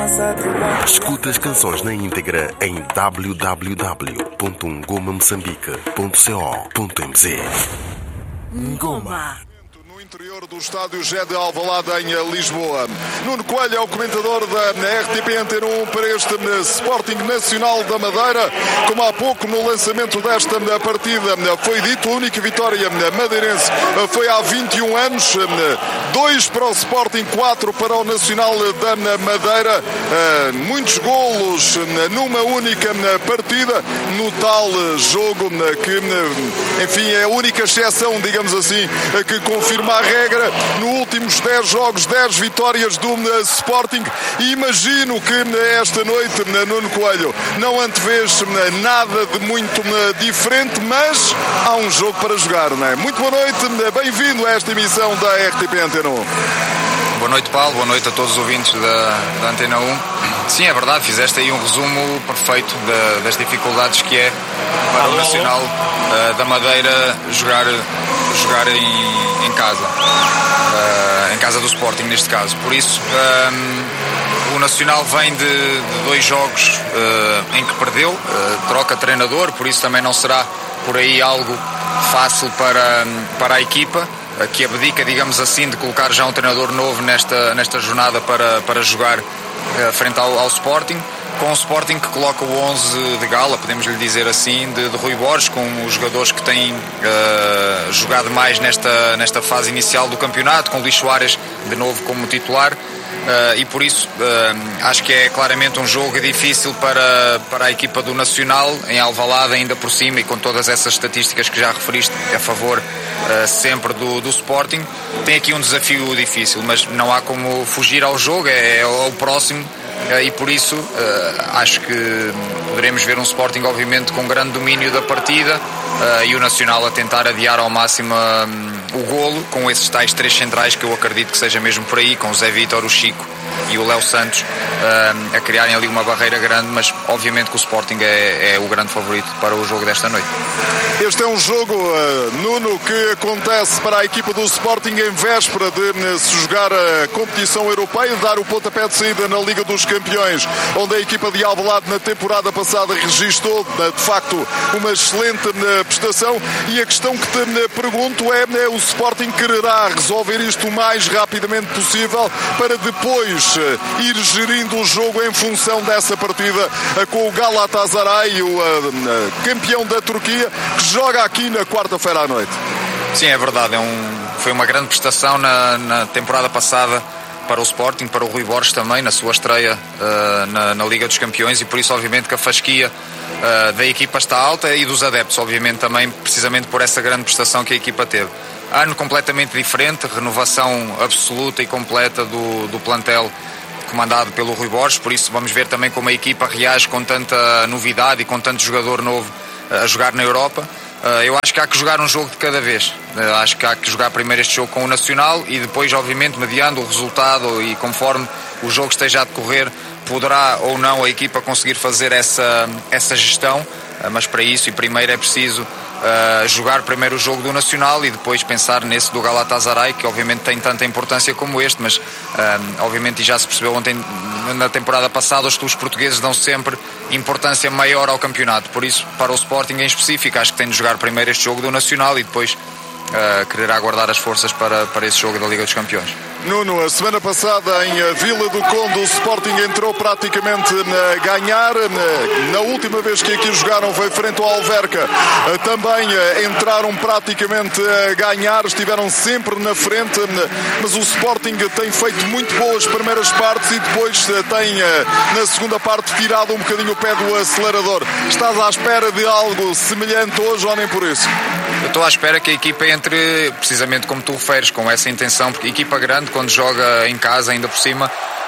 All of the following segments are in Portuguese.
Escuta as canções na íntegra em www.ngomamoçambique.co.mz. Ngoma. No interior do estádio Gé de Alvalade em Lisboa. Nuno Coelho é o comentador da RTP Antena 1 para este Sporting Nacional da Madeira. Como há pouco no lançamento desta partida foi dito, a única vitória madeirense foi há 21 anos. 2 para o Sporting, 4 para o Nacional da Madeira. Muitos golos numa única partida, no tal jogo que, enfim, é a única exceção, digamos assim, que confirma a regra. Nos últimos 10 jogos, 10 vitórias do Sporting. E imagino que esta noite, Nuno Coelho, não antevês nada de muito diferente, mas há um jogo para jogar, não é? Muito boa noite, bem-vindo a esta emissão da RTP Antena 1. Boa noite, Paulo, boa noite a todos os ouvintes da Antena 1. Sim, é verdade, fizeste aí um resumo perfeito das dificuldades que é para o Nacional da Madeira jogar em casa, em casa do Sporting neste caso. Por isso, o Nacional vem de 2 jogos em que perdeu, troca treinador, por isso também não será por aí algo fácil para a equipa, que abdica, digamos assim, de colocar já um treinador novo nesta jornada para jogar frente ao Sporting, com o Sporting que coloca o 11 de gala, podemos lhe dizer assim, de Rui Borges, com os jogadores que têm jogado mais nesta fase inicial do campeonato, com o Luís Soares de novo como titular. E por isso acho que é claramente um jogo difícil para a equipa do Nacional em Alvalade, ainda por cima, e com todas essas estatísticas que já referiste a favor sempre do Sporting. Tem aqui um desafio difícil, mas não há como fugir ao jogo, é o próximo. E por isso acho que poderemos ver um Sporting obviamente com grande domínio da partida, e o Nacional a tentar adiar ao máximo o golo, com esses tais 3 centrais que eu acredito que seja mesmo por aí, com o Zé Vítor, o Chico e o Léo Santos, a criarem ali uma barreira grande, mas obviamente que o Sporting é o grande favorito para o jogo desta noite. Este é um jogo, Nuno, que acontece para a equipa do Sporting em véspera de se jogar a competição europeia, dar o pontapé de saída na Liga dos Campeões, onde a equipa de Alvalade na temporada passada registou de facto uma excelente prestação. E a questão que te pergunto é, o Sporting quererá resolver isto o mais rapidamente possível para depois ir gerindo o jogo em função dessa partida com o Galatasaray, o campeão da Turquia, que joga aqui na quarta-feira à noite. Sim, é verdade, foi uma grande prestação na temporada passada para o Sporting, para o Rui Borges também, na sua estreia na Liga dos Campeões, e por isso obviamente que a fasquia da equipa está alta, e dos adeptos obviamente também, precisamente por essa grande prestação que a equipa teve. Ano completamente diferente, renovação absoluta e completa do plantel comandado pelo Rui Borges, por isso vamos ver também como a equipa reage com tanta novidade e com tanto jogador novo a jogar na Europa. Eu acho que há que jogar um jogo de cada vez. Acho que há que jogar primeiro este jogo com o Nacional e depois, obviamente, mediando o resultado e conforme o jogo esteja a decorrer, poderá ou não a equipa conseguir fazer essa gestão, mas para isso e primeiro é preciso jogar primeiro o jogo do Nacional e depois pensar nesse do Galatasaray, que obviamente tem tanta importância como este, mas obviamente, e já se percebeu ontem na temporada passada, os clubes portugueses dão sempre importância maior ao campeonato, por isso para o Sporting em específico acho que tem de jogar primeiro este jogo do Nacional e depois quererá guardar as forças para esse jogo da Liga dos Campeões. Nuno, a semana passada em Vila do Conde o Sporting entrou praticamente a ganhar. Na última vez que aqui jogaram foi frente ao Alverca. Também entraram praticamente a ganhar, estiveram sempre na frente, mas o Sporting tem feito muito boas primeiras partes e depois tem na segunda parte tirado um bocadinho o pé do acelerador. Estás à espera de algo semelhante hoje ou nem por isso? Eu estou à espera que a equipa entre precisamente como tu referes, com essa intenção, porque a equipa grande quando joga em casa ainda por cima,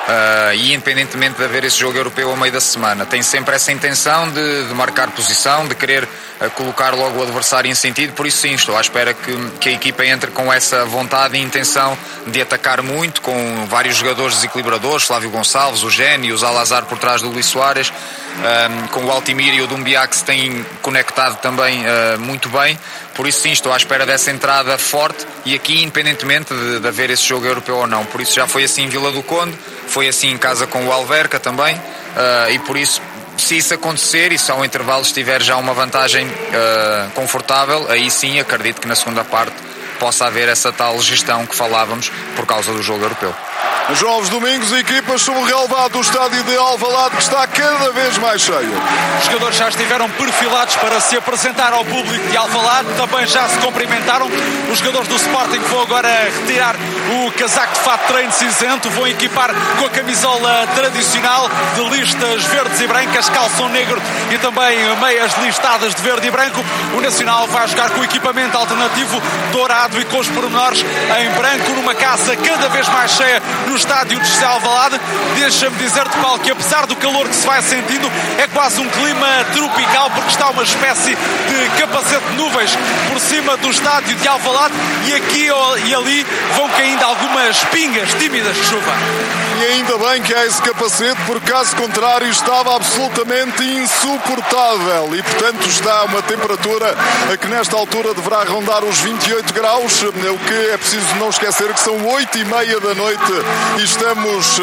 e independentemente de haver esse jogo europeu ao meio da semana, tem sempre essa intenção de marcar posição, de querer colocar logo o adversário em sentido. Por isso sim, estou à espera que a equipa entre com essa vontade e intenção de atacar muito, com vários jogadores desequilibradores, Flávio Gonçalves, o Gênio, o Zalazar por trás do Luís Soares, com o Altimir e o Dumbiá que se têm conectado também muito bem. Por isso sim, estou à espera dessa entrada forte, e aqui independentemente de haver esse jogo europeu ou não. Por isso já foi assim em Vila do Conde, Foi assim em casa com o Alverca também, e por isso, se isso acontecer e se ao intervalo estiver já uma vantagem confortável, aí sim acredito que na segunda parte possa haver essa tal gestão que falávamos por causa do jogo europeu. João Alves Domingos, equipas sobre o relevado do estádio de Alvalade, que está cada vez mais cheio. Os jogadores já estiveram perfilados para se apresentar ao público de Alvalade, também já se cumprimentaram. Os jogadores do Sporting vão agora retirar o casaco de fato de treino cinzento, vão equipar com a camisola tradicional de listas verdes e brancas, calção negro e também meias listadas de verde e branco. O Nacional vai jogar com o equipamento alternativo dourado e com os pormenores em branco, numa casa cada vez mais cheia no estádio de José Alvalade. Deixa-me dizer-te, Paulo, que apesar do calor que se vai sentindo, é quase um clima tropical, porque está uma espécie de capacete de nuvens por cima do estádio de Alvalade, e aqui e ali vão caindo algumas pingas tímidas de chuva. E ainda bem que há esse capacete, porque caso contrário estava absolutamente insuportável, e portanto está uma temperatura que nesta altura deverá rondar os 28 graus, o que é preciso não esquecer que são 8h30 da noite e estamos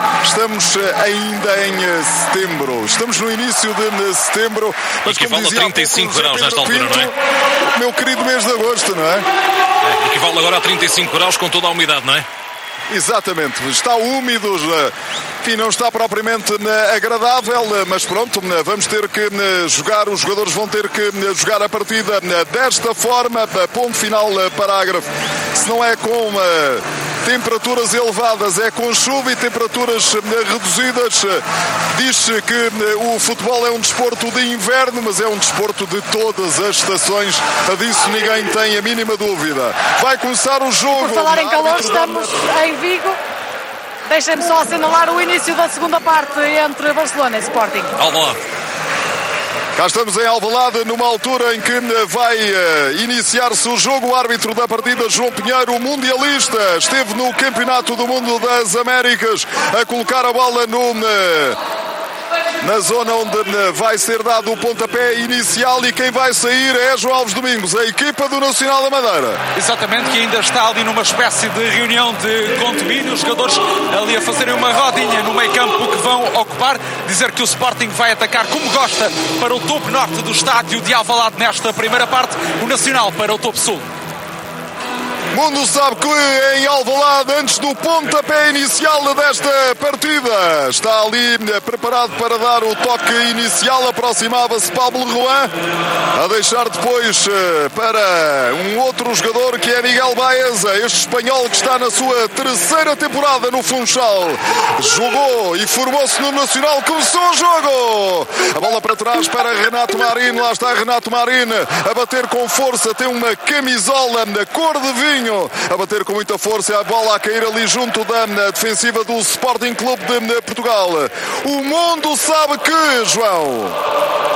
ainda em setembro. Estamos no início de setembro. Mas equivale a 35 graus nesta altura, não é? Meu querido mês de agosto, não é? Equivale agora a 35 graus com toda a umidade, não é? Exatamente, está úmido, enfim, não está propriamente agradável, mas pronto, vamos ter que jogar, os jogadores vão ter que jogar a partida desta forma, ponto final, parágrafo. Se não é com temperaturas elevadas, é com chuva e temperaturas reduzidas. Diz-se que o futebol é um desporto de inverno, mas é um desporto de todas as estações, disso ninguém tem a mínima dúvida. Vai começar o jogo. Por falar em calor, estamos em Vigo. Deixem-me só assinalar o início da segunda parte entre Barcelona e Sporting. Alvalade. Cá estamos em Alvalade, numa altura em que vai iniciar-se o jogo. O árbitro da partida, João Pinheiro, mundialista, esteve no Campeonato do Mundo das Américas a colocar a bola na zona onde vai ser dado o pontapé inicial, e quem vai sair é João Alves Domingos, a equipa do Nacional da Madeira. Exatamente, que ainda está ali numa espécie de reunião de condomínio, os jogadores ali a fazerem uma rodinha no meio campo que vão ocupar. Dizer que o Sporting vai atacar como gosta para o topo norte do estádio de Alvalade nesta primeira parte, o Nacional para o topo sul. Mundo sabe que em Alvalade, antes do pontapé inicial desta partida, está ali preparado para dar o toque inicial. Aproximava-se Pablo Ruan, a deixar depois para um outro jogador que é Miguel Baeza, este espanhol que está na sua terceira temporada no Funchal. Jogou e formou-se no Nacional, começou o jogo. A bola para trás para Renato Marín, lá está Renato Marín a bater com força, tem uma camisola na cor de vinho, a bater com muita força, a bola a cair ali junto da defensiva do Sporting Clube de Portugal. O mundo sabe que, João,